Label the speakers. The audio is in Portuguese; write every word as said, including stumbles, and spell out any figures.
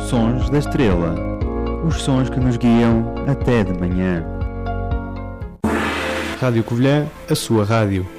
Speaker 1: Sons da Estrela. Os sons que nos guiam até de manhã.
Speaker 2: Rádio Covilhã, a sua rádio.